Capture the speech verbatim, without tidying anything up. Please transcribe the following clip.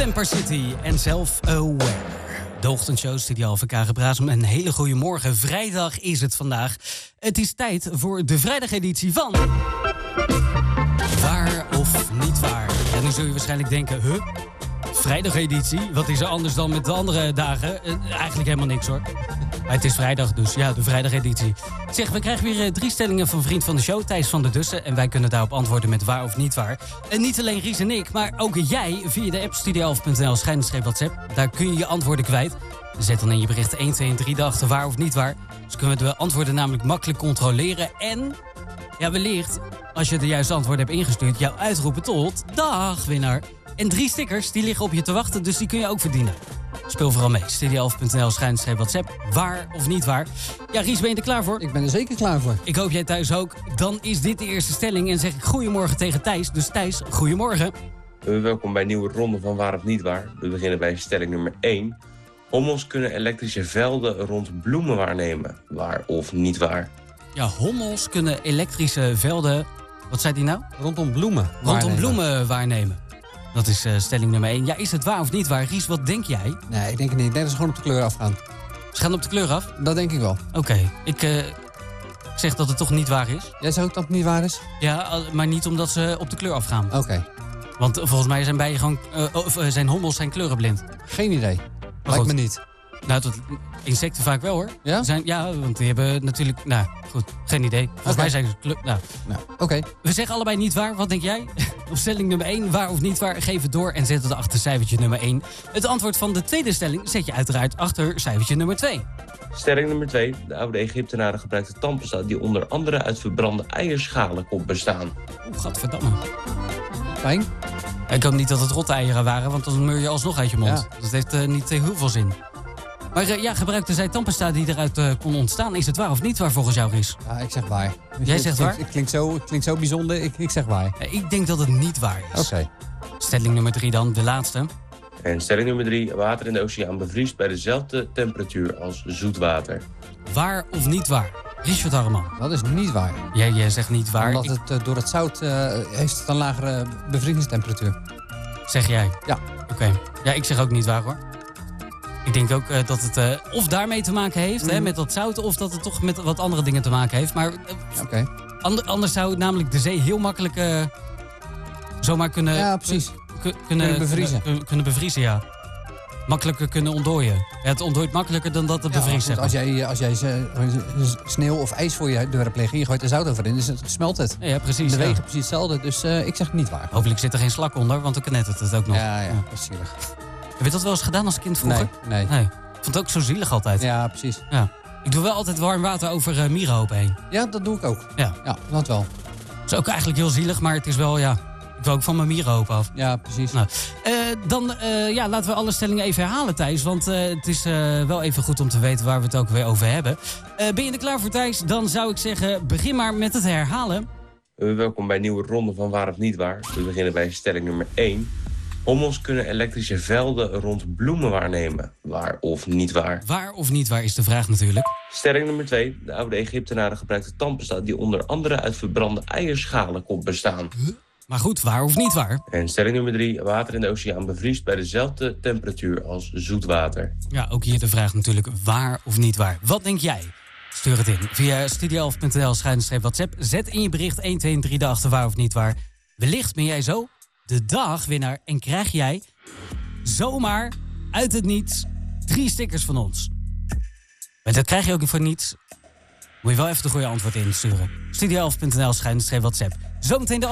Temper City en Self-Aware. De ochtendshow, Studio Alphen K G Brasem. Een hele goede morgen. Vrijdag is het vandaag. Het is tijd voor de vrijdageditie van... Waar of niet waar? En nu zul je waarschijnlijk denken, huh? Vrijdageditie? Wat is er anders dan met de andere dagen? Uh, eigenlijk helemaal niks hoor. Maar het is vrijdag, dus ja, de vrijdageditie. Zeg, we krijgen weer uh, drie stellingen van vriend van de show, Thijs van der Dussen. En wij kunnen daarop antwoorden met waar of niet waar. En niet alleen Ries en ik, maar ook jij via de app studio alphen punt n l schuine WhatsApp. Daar kun je je antwoorden kwijt. Zet dan in je bericht één, twee en drie de achter waar of niet waar. Dus kunnen we de antwoorden namelijk makkelijk controleren. En, ja wellicht, als je de juiste antwoord hebt ingestuurd, jou uitroepen tot dag winnaar. En drie stickers, die liggen op je te wachten, dus die kun je ook verdienen. Speel vooral mee. studio alphen punt n l schuine WhatsApp. Waar of niet waar? Ja, Ries, ben je er klaar voor? Ik ben er zeker klaar voor. Ik hoop jij thuis ook. Dan is dit de eerste stelling en zeg ik goedemorgen tegen Thijs. Dus Thijs, goedemorgen. Uh, welkom bij een nieuwe ronde van waar of niet waar. We beginnen bij stelling nummer één. Hommels kunnen elektrische velden rond bloemen waarnemen. Waar of niet waar? Ja, hommels kunnen elektrische velden... Wat zei die nou? Rondom bloemen. Rondom waarnemen. bloemen waarnemen. Dat is uh, stelling nummer één. Ja, is het waar of niet waar? Ries, wat denk jij? Nee, ik denk het niet. Ik denk dat ze gewoon op de kleur afgaan. Ze gaan op de kleur af? Dat denk ik wel. Oké, okay. ik, uh, ik zeg dat het toch niet waar is. Jij zegt ook dat het niet waar is? Ja, maar niet omdat ze op de kleur afgaan. Oké. Okay. Want uh, volgens mij zijn bijen gewoon... Uh, of uh, zijn hommels zijn kleurenblind. Geen idee. Lijkt me niet. Nou, tot insecten vaak wel, hoor. Ja? Zijn, ja, want die hebben natuurlijk... Nou, goed, geen idee. Volgens okay. mij zijn ze... Kleur, nou. nou Oké. Okay. We zeggen allebei niet waar. Wat denk jij? Op stelling nummer één, waar of niet waar? Geef het door en zet het achter cijfertje nummer één. Het antwoord van de tweede stelling zet je uiteraard achter cijfertje nummer twee. Stelling nummer twee. De oude Egyptenaren gebruikten tandpasta die onder andere uit verbrande eierschalen kon bestaan. Oeh, gadverdamme. Fijn. Ik hoop niet dat het rotte eieren waren, want dan meur je alsnog uit je mond. Ja. Dat heeft uh, niet uh, heel veel zin. Maar uh, ja, gebruikte zij tandpasta die eruit uh, kon ontstaan? Is het waar of niet waar volgens jou, Ries? Ja, ik zeg waar. Jij het, zegt het, waar? Het klinkt zo, het klinkt zo bijzonder, ik, ik zeg waar. Uh, ik denk dat het niet waar is. Oké. Okay. Stelling nummer drie dan, de laatste. En stelling nummer drie. Water in de oceaan bevriest bij dezelfde temperatuur als zoet water. Waar of niet waar? Richard Harreman. Dat is niet waar. Jij, jij zegt niet waar. Omdat het uh, door het zout uh, heeft het een lagere bevriezingstemperatuur. Zeg jij? Ja. Oké. Okay. Ja, ik zeg ook niet waar hoor. Ik denk ook uh, dat het uh, of daarmee te maken heeft, mm. hè, met dat zout, of dat het toch met wat andere dingen te maken heeft. Maar uh, okay. and, anders zou namelijk de zee heel makkelijk uh, zomaar kunnen, ja, precies. K- kunnen, kunnen bevriezen. Kunnen, kunnen bevriezen, ja. Makkelijker kunnen ontdooien. Ja, het ontdooit makkelijker dan dat het ja, bevriest. Zeg maar. Als jij, als jij sneeuw of ijs voor je deur hebt liggen en je gooit er zout over in, dus het smelt het. Ja, ja precies. De wegen ja. precies hetzelfde, dus uh, ik zeg niet waar. Hopelijk zit er geen slak onder, want dan knettert het ook nog. Ja, ja, ja. dat is zielig. Heb je dat wel eens gedaan als kind vroeger? Nee, nee. nee. Ik vond het ook zo zielig altijd. Ja, precies. Ja. Ik doe wel altijd warm water over uh, mierenhopen heen. Ja, dat doe ik ook. Ja. Ja, dat wel. Het is ook eigenlijk heel zielig, maar het is wel, ja... Ik wil ook van mijn mierenhoop af. Ja, precies. Nou, uh, dan uh, ja, laten we alle stellingen even herhalen, Thijs. Want uh, het is uh, wel even goed om te weten waar we het ook weer over hebben. Uh, ben je er klaar voor, Thijs? Dan zou ik zeggen, begin maar met het herhalen. Uh, welkom bij een nieuwe ronde van waar of niet waar. We beginnen bij stelling nummer één. Hommels kunnen elektrische velden rond bloemen waarnemen. Waar of niet waar? Waar of niet waar is de vraag natuurlijk. Stelling nummer twee. De oude Egyptenaren gebruikten tandpasta die onder andere uit verbrande eierschalen kon bestaan. Huh? Maar goed, waar of niet waar? En stelling nummer drie. Water in de oceaan bevriest bij dezelfde temperatuur als zoet water. Ja, ook hier de vraag natuurlijk waar of niet waar. Wat denk jij? Stuur het in via studio alphen punt n l schuine WhatsApp. Zet in je bericht één, twee en drie de achter waar of niet waar. Wellicht ben jij zo de dagwinnaar en krijg jij zomaar uit het niets drie stickers van ons. Maar dat krijg je ook voor niets. Moet je wel even de goede antwoord insturen. studio alphen punt n l schuine WhatsApp. Zometeen de